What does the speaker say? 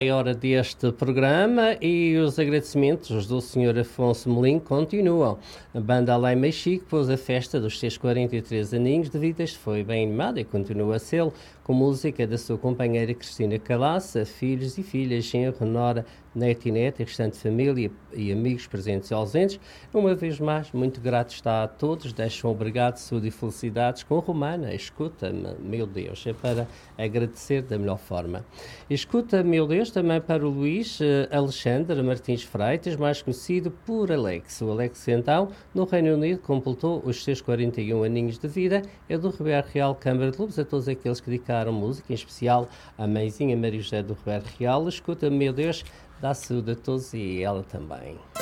É hora deste programa e os agradecimentos do Sr. Afonso Melim continuam. A banda Além Mexico pôs a festa dos seus 43 aninhos de vida. Este foi bem animado e continua a ser, com música da sua companheira Cristina Calaça, filhos e filhas, genro, nora, neto e neta, restante família e amigos presentes e ausentes. Uma vez mais, muito grato está a todos. Deixam obrigado, saúde e felicidades com Romana. Escuta-me, meu Deus, é para agradecer da melhor forma. Escuta, meu Deus, também para o Luís Alexandre Martins Freitas, mais conhecido por Alex. O Alex, então, no Reino Unido, completou os seus 41 aninhos de vida. É do Roberto Real Câmara de Lobos, a todos aqueles que dedicaram música, em especial à mãezinha Maria José do Roberto Real. Escuta, meu Deus, dá saúde a todos e ela também.